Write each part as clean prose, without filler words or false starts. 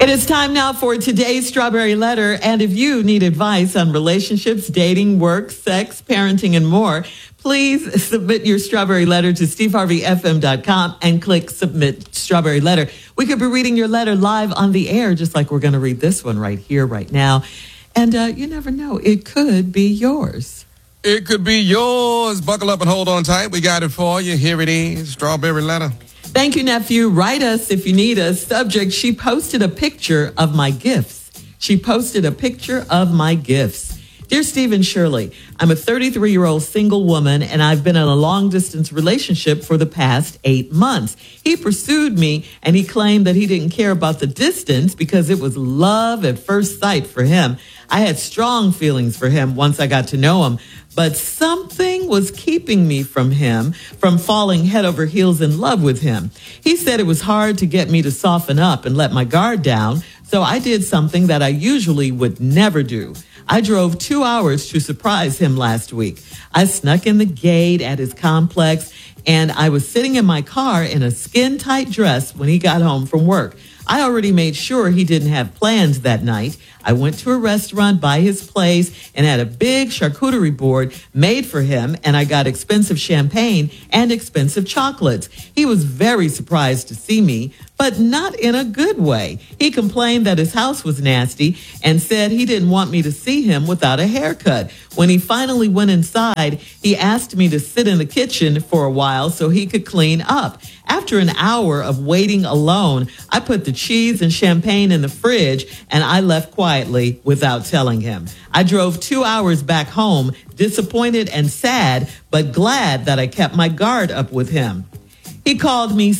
It is time now for today's Strawberry Letter. And if you need advice on relationships, dating, work, sex, parenting, and more, please submit your Strawberry Letter to steveharveyfm.com and click Submit Strawberry Letter. We could be reading your letter live on the air, just like we're going to read this one right here, right now. And you never know, it could be yours. It could be yours. Buckle up and hold on tight. We got it for you. Here it is, Strawberry Letter. Thank you, nephew. Write us if you need us. Subject, she posted a picture of my gifts. She posted a picture of my gifts. Dear Steve and Shirley, I'm a 33-year-old single woman, and I've been in a long-distance relationship for the past 8 months. He pursued me, and he claimed that he didn't care about the distance because it was love at first sight for him. I had strong feelings for him once I got to know him, but something was keeping me from him, from falling head over heels in love with him. He said it was hard to get me to soften up and let my guard down, so I did something that I usually would never do. I drove 2 hours to surprise him last week. I snuck in the gate at his complex, and I was sitting in my car in a skin-tight dress when he got home from work. I already made sure he didn't have plans that night. I went to a restaurant by his place and had a big charcuterie board made for him, and I got expensive champagne and expensive chocolates. He was very surprised to see me, but not in a good way. He complained that his house was nasty and said he didn't want me to see him without a haircut. When he finally went inside, he asked me to sit in the kitchen for a while so he could clean up. After an hour of waiting alone, I put the cheese and champagne in the fridge, and I left quietly without telling him. I drove 2 hours back home, disappointed and sad, but glad that I kept my guard up with him. He called me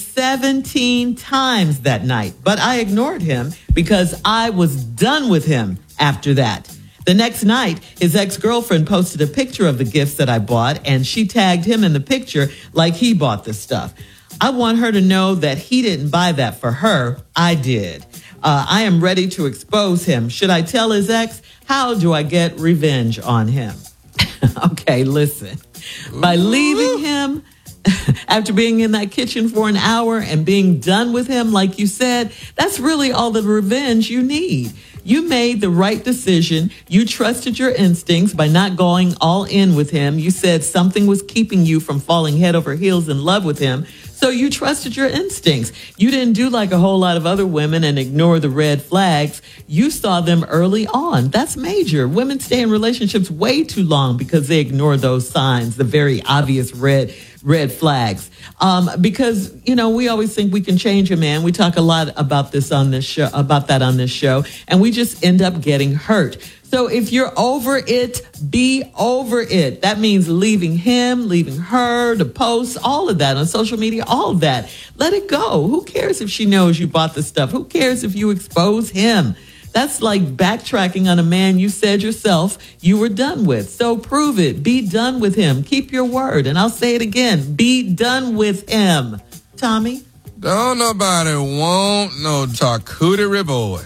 17 times that night, but I ignored him because I was done with him after that. The next night, his ex-girlfriend posted a picture of the gifts that I bought, and she tagged him in the picture like he bought the stuff. I want her to know that he didn't buy that for her. I did. I am ready to expose him. Should I tell his ex? How do I get revenge on him? Okay, listen. By leaving him after being in that kitchen for an hour and being done with him, like you said, that's really all the revenge you need. You made the right decision. You trusted your instincts by not going all in with him. You said something was keeping you from falling head over heels in love with him. So you trusted your instincts. You didn't do like a whole lot of other women and ignore the red flags. You saw them early on. That's major. Women stay in relationships way too long because they ignore those signs, the very obvious red flags. Because, you know, we always think we can change a man. We talk a lot about this on this show, about that on this show, and we just end up getting hurt. So if you're over it, be over it. That means leaving him, leaving her, the posts, all of that on social media, all of that. Let it go. Who cares if she knows you bought the stuff? Who cares if you expose him? That's like backtracking on a man you said yourself you were done with. So prove it. Be done with him. Keep your word. And I'll say it again. Be done with him. Tommy? Don't nobody want no charcuterie board.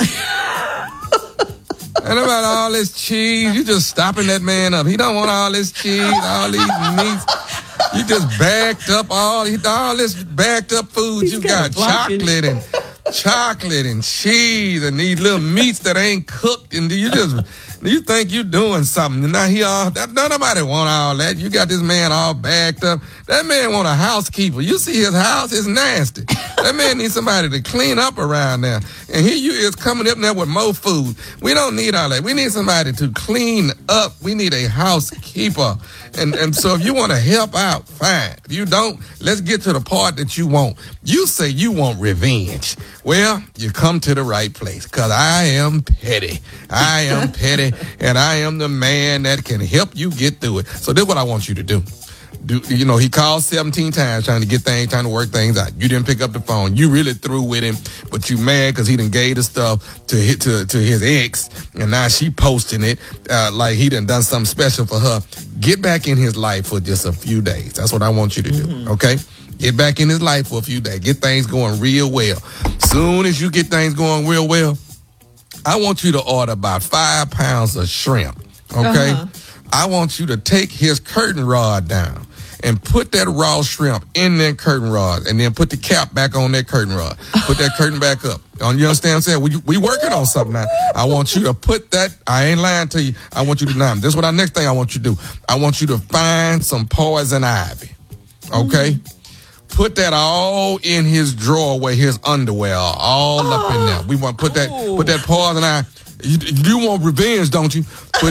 And about all this cheese, you just stopping that man up. He don't want all this cheese, all these meats. You just backed up all this backed up food. He's you got chocolate and cheese and these little meats that ain't cooked, and you think you doing something. And now don't nobody want all that. You got this man all backed up. That man want a housekeeper. You see his house is nasty. That man needs somebody to clean up around there. And here you is coming up there with more food. We don't need all that. We need somebody to clean up. We need a housekeeper. And so if you want to help out, fine. If you don't, let's get to the part that you want. You say you want revenge. Well, you come to the right place, because I am petty. I am petty, and I am the man that can help you get through it. So this is what I want you to do. He called 17 times trying to work things out. You didn't pick up the phone. You really through with him, but you mad because he done gave the stuff to his ex, and now she posting it like he done something special for her. Get back in his life for just a few days. That's what I want you to do, okay? Get back in his life for a few days. Get things going real well. Soon as you get things going real well, I want you to order about 5 pounds of shrimp, okay? I want you to take his curtain rod down and put that raw shrimp in that curtain rod, and then put the cap back on that curtain rod. Put that curtain back up. You understand what I'm saying? We working on something now. I want you to put that, I ain't lying to you. I want you to, now, this is what our next thing I want you to do. I want you to find some poison ivy. Okay? Mm-hmm. Put that all in his drawer where his underwear are, all up in there. We want to put that poison ivy. You want revenge, don't you? Put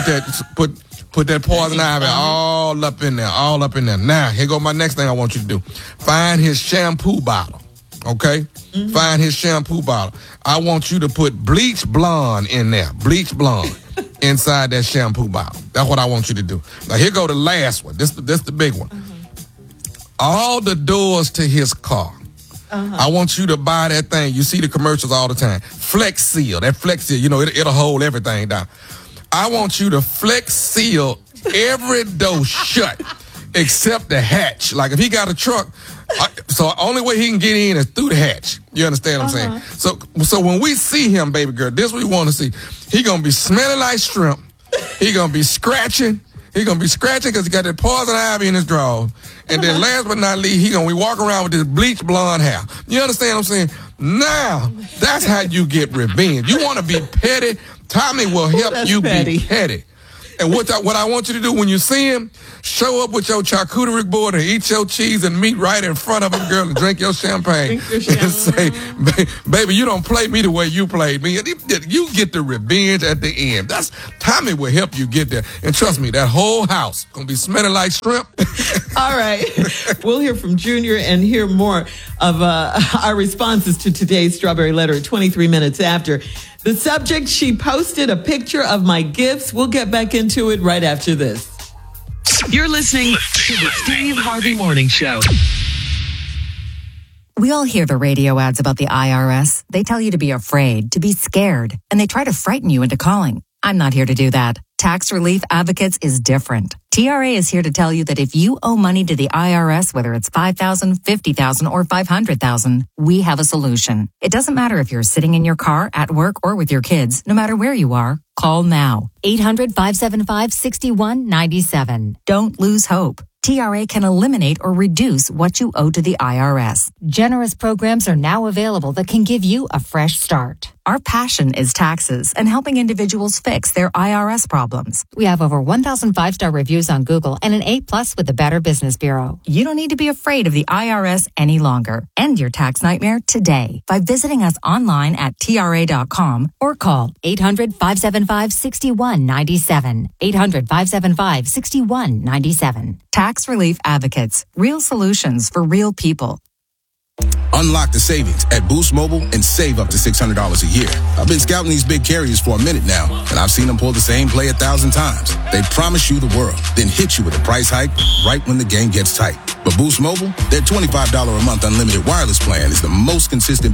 that poison ivy all up in there. Now, here go my next thing I want you to do. Find his shampoo bottle. Okay? Mm-hmm. Find his shampoo bottle. I want you to put bleach blonde in there. Bleach blonde inside that shampoo bottle. That's what I want you to do. Now, here go the last one. This the big one. Mm-hmm. All the doors to his car. Uh-huh. I want you to buy that thing. You see the commercials all the time. Flex Seal. That Flex Seal, it'll hold everything down. I want you to Flex Seal every door shut except the hatch. Like if he got a truck, so the only way he can get in is through the hatch. You understand what I'm saying? So when we see him, baby girl, this is what we want to see. He going to be smelling like shrimp. He going to be scratching. He going to be scratching because he got that poison ivy in his drawers. And then last but not least, he going to be walking around with this bleach blonde hair. You understand what I'm saying? Now, that's how you get revenge. You want to be petty? Tommy will help you be petty. And what I want you to do when you see him, show up with your charcuterie board and eat your cheese and meat right in front of him, girl, and drink your champagne. And say, baby, you don't play me the way you played me. You get the revenge at the end. Tommy will help you get there. And trust me, that whole house going to be smelling like shrimp. All right. We'll hear from Junior and hear more of our responses to today's Strawberry Letter at 23 minutes after. The subject, she posted a picture of my gifts. We'll get back into it right after this. You're listening to the Steve Harvey Morning Show. We all hear the radio ads about the IRS. They tell you to be afraid, to be scared, and they try to frighten you into calling. I'm not here to do that. Tax Relief Advocates is different. TRA is here to tell you that if you owe money to the IRS, whether it's $5,000, $50,000, or $500,000, we have a solution. It doesn't matter if you're sitting in your car, at work, or with your kids. No matter where you are, call now. 800-575-6197. Don't lose hope. TRA can eliminate or reduce what you owe to the IRS. Generous programs are now available that can give you a fresh start. Our passion is taxes and helping individuals fix their IRS problems. We have over 1,000 5-star reviews on Google and an A+ with the Better Business Bureau. You don't need to be afraid of the IRS any longer. End your tax nightmare today by visiting us online at TRA.com or call 800-575-6197. 800-575-6197. Tax Relief Advocates. Real solutions for real people. Unlock the savings at Boost Mobile and save up to $600 a year. I've been scouting these big carriers for a minute now, and I've seen them pull the same play 1,000 times. They promise you the world, then hit you with a price hike right when the game gets tight. But Boost Mobile, their $25 a month unlimited wireless plan is the most consistent